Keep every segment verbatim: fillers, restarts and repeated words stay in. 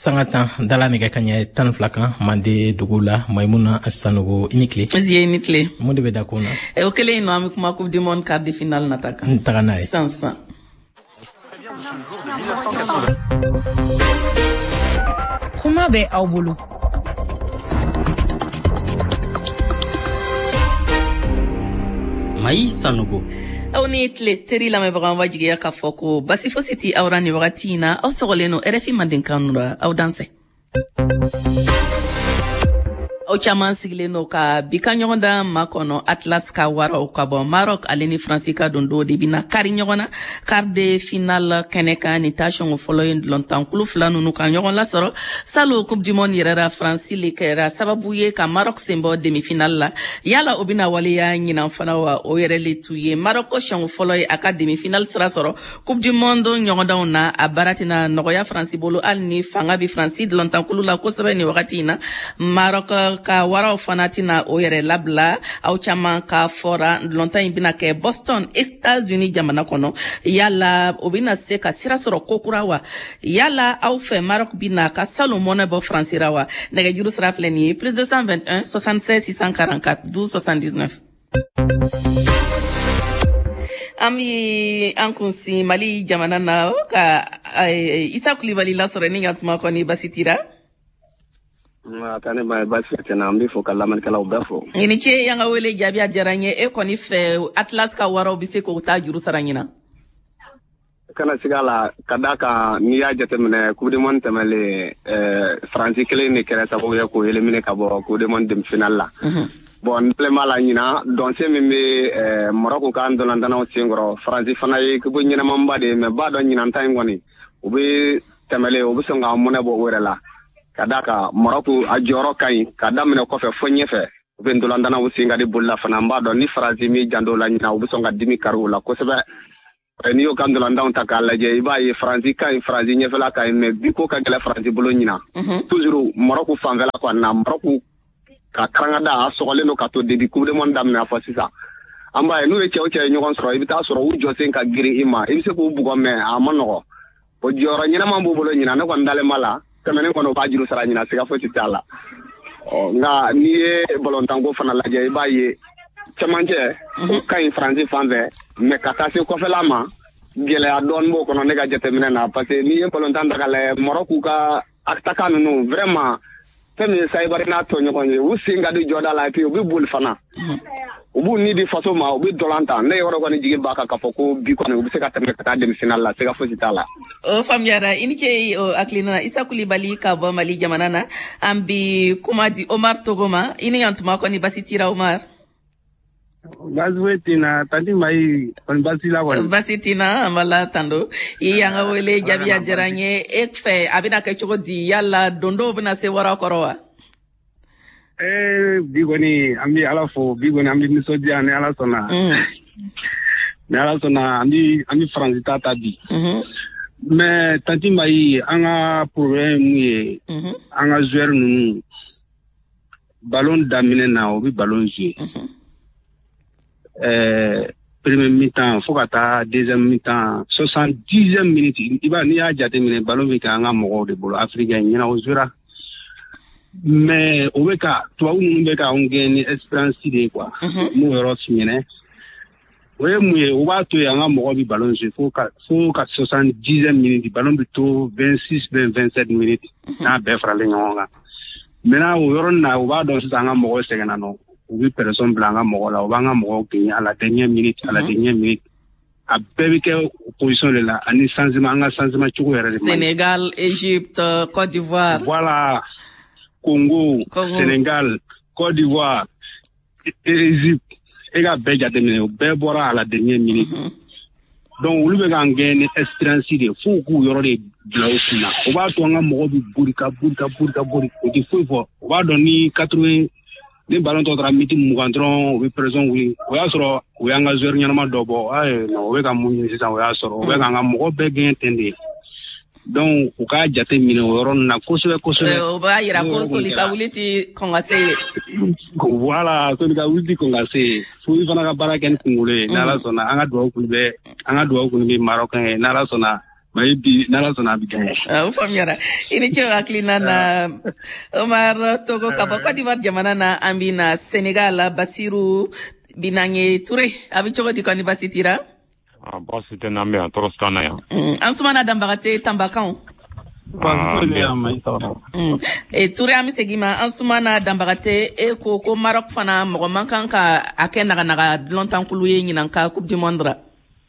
Sangatan dala nege kanye tan flakan mande dugula Maimouna Sanogo inikle ziye inikle monde be dakona e okele ino ami kuma coupe du monde quart de finale nataka taganaye sansa kuma be aw bolo Maï Sanogo aw ni tile teri lamɛnbaga wajigiya k'a fɔ ko basi fosi tɛ aw ra ni wagati in na aw sɔgɔlen no R F I mandenkan ra aw dansɛ aw caman sigilen no ka bi ka ɲɔgɔn da ma kɔnɔ Atlas ka waraw ka bɔ Maroc ale ni Faransi ka don do de bina kari ɲɔgɔn na quart de finale kɛnɛ kan ni tasiɔn fɔlɔ ye dulɔntankulu fila nunu ka ɲɔgɔn lasɔrɔ salo coupe du monde yɛrɛra Faransi le kɛra sababu ye ka Maroc sen bɔ demi finale la yala o bina waleya ɲinan fana wa o yɛrɛ le tu ye Maroc siɔn fɔlɔ ye a ka demi finale sira sɔrɔ coupe du monde ɲɔgɔndanw na a baara tɛna nɔgɔya Faransi bolo hali ni fanga bi Faransi dulɔntankulu la kosɛbɛ ni wagati in na Maroc ka waraw fana tɛna o yɛrɛ labila aw caman ka fɔra dulɔntan in bina kɛ Boston États-Unis jamana kɔnɔ yala o bina se ka sira sɔrɔ kokura wa yala aw fɛ Maroc bina ka salon mɔnɛ bɔ Faransi ra wa nɛgɛjuru sira filɛ nin ye plus deux cent vingt et un soixante-seize six cent quarante-quatre douze soixante-dix-neuf an bi an kunsi Mali jamana na ka Isa Kulibali lasɔrɔ ni ka kuma kɔni basi tira Atane ba basi tena ambi fo kala man kala ubafo ngini che yanga wele jabi ajaranye e koni fe Atlas ka waro bise ko ta juru saranyina kana sigala kadaka ni ya jatemne coupe du monde temele euh France kele ni kere sabo ya ko elimine ka bo coupe du monde dem final la bon le mala nyina donc c'est même euh Morocco kan don ndana o singoro France fana yi ko nyina mamba de me ba don nyina tan ngoni ubi temele ubi so nga mona bo werela kadaka Morocco a joro kai kadamne ko fe fonyefe vendola ndana usinga di bulla fana mbado ni Faransi mi jando la nyina ubusonga dimi karula ko sebe ni yo kandola ndaw takala je ibaye Faransi kai Faransi nyefela kai me biko ka gele Faransi bulo nyina toujours Morocco fanvela ko na Morocco ka karangada sogole no ka to de coupe du monde damna fa sisa amba no e chew chew nyon soro ibita soro ujo sen ka giri ima ibise ko bugo me amanogo o joro nyina mambo bulo nyina ne ko ndale mala kamene kono bajiru sara nyina siga fo titala o nga ni bolontango fana la jey baye chamanje kay France fanve me katase ko felama gele adon bo kono nega jete minena parce que ni bolontan daga Morocco ka aktaka no vraiment temi saybari na to nyoko ni usinga di joda la pi obi bul fana ubu ni di faso ma obi dolanta ne yoro ko ni jigi baka ka foko bi ko ne obi se ka tembe ka dem final la se ka fo sitala o famiara inike o aklina Isa Kulibali ka bo Mali jamana na ambi kuma di Omar Togoma ini yantuma ko ni basitira Omar Bazwetina tandi mai on basila wala basitina amala tando yanga wele jabi ajaranye ekfe abina ke chogodi yalla dondo bina se wara korowa eh bigoni ambi ala fo bigoni ambi misodia ne ala sona ne ala sona ambi ambi France tata bi mais tanti mai anga problème ye anga joueur nunu ballon damine na obi ballon jouer euh premier mi-temps faut qu'ata deuxième mi-temps soixante-dixième minute iba ni a jate mine ballon bi ka nga mo de bolo africain nyina ozura mais o beka to unu be ka ongeni experience de quoi mu euro simine we mu e o ba to ya nga mo bi ballon je faut ka faut ka soixante-dixième minute ballon bi to vingt-six vingt-sept minutes na be frale nyonga mena o euro na o ba do sa nga mo segena no oui personne blanca mogola o banga mogo ke à la dernière minute à la dernière minute a bebike opposition de la ani changement nga changement chuko yere Sénégal, Égypte, Côte d'Ivoire. Voilà. Congo, Congo, Sénégal, Côte d'Ivoire, Égypte. Et ga beja de mine o bebora à la dernière minute. Donc olu be kan gagner espérance de fou ku yoro de blausina. O ba to nga mogo bi burika burika burika burika o di fo fo. O ba do ni quatre-vingts ni ballon to tra miti mugandron we president we we asoro we anga joueur nyama dobo ay no we ka munyi sisa we asoro we ka nga mo be gen tende donc o ka jate mine woron na kosebe kosebe o ba ira ko soli ka wuliti kongase voilà to ka wuliti kongase fu ifana ka bara ken kungule na la sona anga do ku be anga do ku ni marocain na la sona mais bi nala sona bi gagné ah u famiyara ini ce aklina na Omar Togo kaba Côte d'Ivoire jamana na ambina Senegal Basiru binange Touré abi cogo di koni basitira ah basite na me torostana ya ansumana dambagate tambakan e Touré ami segima ansumana dambagate e ko ko Maroc fana mo man kan ka akena naga longtemps kulu ye nyinan ka Coupe du Monde ra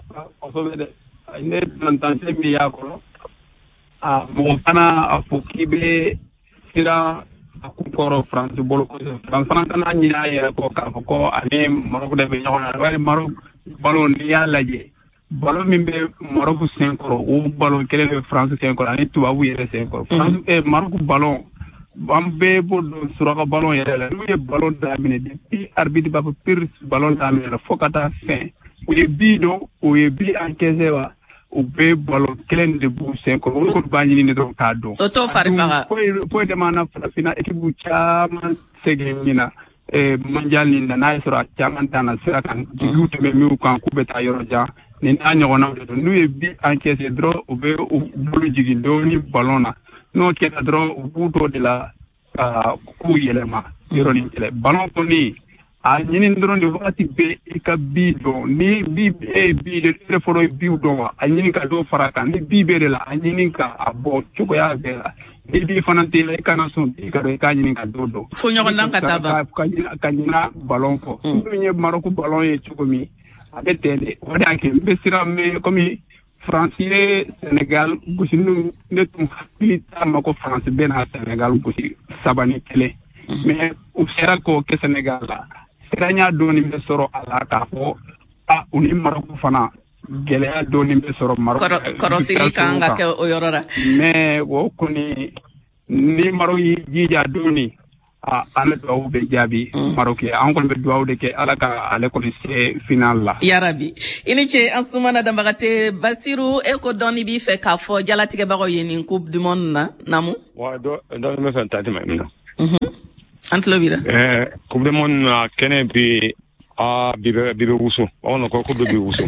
ne plantation mi yakolo a mo fana a fukibe sira a kuporo France bolo ko France fana kana nyina ya ko ka ko ani Maroc de be nyona wali Maroc ballon ni ya laje ballon min be Maroc cinq o ballon kele be France cinq ani tuba wu yere cinq France e Maroc ballon bambe bodo suraka ballon yere la ni ballon da mine depuis arbitre ba pire ballon da mine la fokata fin o ye bido o ye bi encaissé wa o be ballon kelen de bu cinq o ko bañi ni do ka do o to fari faga po de mana fina équipe bu chama segina e mondial ni na sura chama tana sura kan du to be mi kan ku beta yoro ja ni na nyona do nu e bi encaissé dro o be o bulu jigi do ni ballon na no ke dro o buto de la ku yelema yoro ni tele ballon ko ni a ñinin doron de wakati be ka bido ni bi e bi de teleforo bi do a ñinin ka do faraka ni bi be de la a ñinin ka abo chuko ya be ni bi fanante la kana son bi ka do ka ñinin ka do do fo ñoko nan ka taba ka ñina ka ñina ballon ko ñu Maroc ballon ye chuko mi a be tele o da ke be sira me comme français Sénégal gusinu ne tum hakilita mako France ben ha Sénégal gusi sabani tele mais o sera ko ke Sénégal la Seranya doni be soro ala ka fo a uni Maroc fana gelea doni be soro Maroc korosini kanga ke o yorora mais wo koni ni Maroc jija doni a ala do be jabi Maroc ya an ko be do de ke ala ka ale ko se final la ya rabbi ini ce ansumana dambagate Basiru e ko doni bi fe ka fo jalatige bago yeni Coupe du Monde na namu wa do do me fa tati ma mina mhm antlo bira eh Coupe du Monde na kene bi a bibe bibe wusu ono ko Coupe bi wusu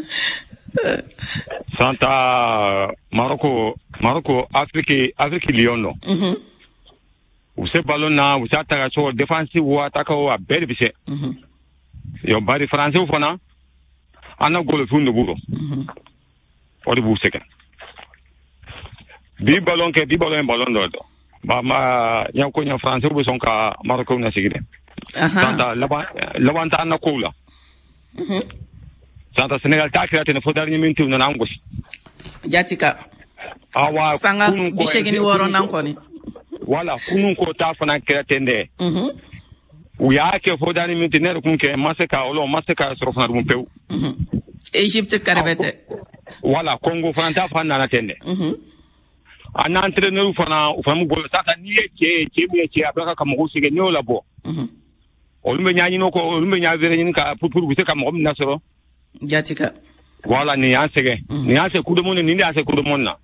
Santa Maroko Maroko Afrique Afrique Lyon no mhm use ballon na use ataka so defensive wa ataka wa bere bise mhm yo bari français fona ana golo fundo buro mhm odi bu seke bi ballon ke bi ballon ballon do ba ma nyam ko nyam français bu sonka Maroko na sigide Santa laban laban ta na kola mhm Santa Senegal ta kira tene fodar ni mintu na ngosi jatika awa sanga bishegini woro nan ko ni wala kunun ko ta fana kira tende mhm uya ke fodar ni mintu ne kun ke maseka olo maseka soro fana dum pew mhm Egypte karabete wala Congo fana ta fana na tende mhm ana entraîneur fana u fana gol sasa ni ke ke be ke abaka kam ko sige ne ola bo mhm olumbe nyaani no ko olumbe nyaa vere nyin ka pour pour kam ko na soro jatika wala ni ansege ni anse ku de mon ni anse ku de mon na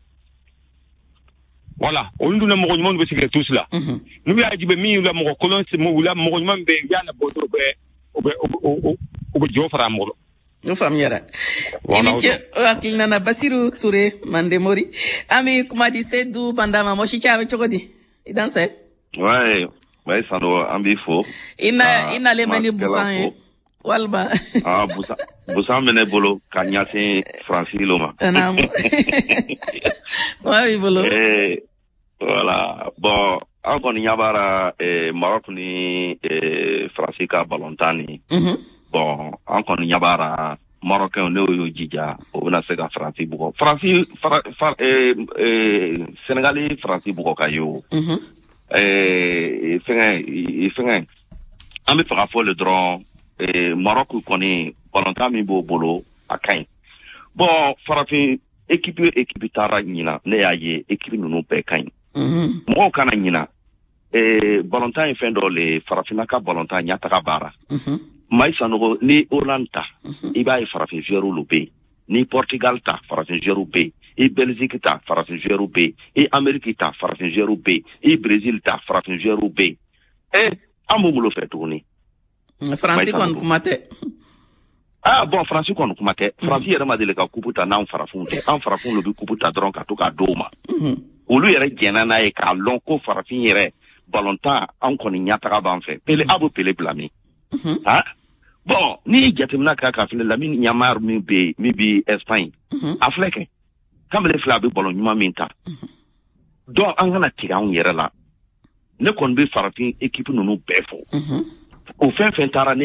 wala olundu na mo ko mon be sige tous là mhm nu ya jibe mi la mo ko kolon se mo wula mo ko man be ya na bo do be o be o o be jofra mo no famiyara ini ce akilina na Basiru Touré mande mori ami kuma di sedu bandama mo shi chawe chogodi idan se ouais ouais ça do ambi fo ina ina le meni busan walba ah busan busan mene bolo kanyase Francilo ma nam wa wi bolo eh voilà bon encore ni yabara eh Maroc ni eh Francica Balontani mhm bon encore ni yabara Marocain ne yo jija o na se ka France bugo France eh eh Sénégalais France bugo kayo mhm eh fenga fenga ambe fera fo le dron eh Maroc koni Balontan mi bo bolo akain bon farafi équipe équipe tara nyina ne yaye équipe nunu pe kain mhm mo kana nyina eh Balontan fin do le farafina ka Balontan nyata ka bara mhm maïsa no ni Olanta iba e farafin jero lobe ni Portugal ta farafin jero be e Belgique ta farafin jero be e Amérique ta farafin jero be e Brésil ta farafin jero be e amumulo fetuni France kon kumate Ah bon France ko no kuma ke France yere ma dele ka kuputa na farafun te an farafun lo bi kuputa dron ka to ka doma olu yere gena na e ka lon ko farafin yere balonta an ko ni nyata ka ban fe pele abo pele blami ha bon ni jatemna ka ka fin la min nyamar mi be mi bi Espagne afleke kam le fla bi bolon nyuma minta donc an gana tiga on yere la ne kon bi farafin équipe no no befo o fen fen tara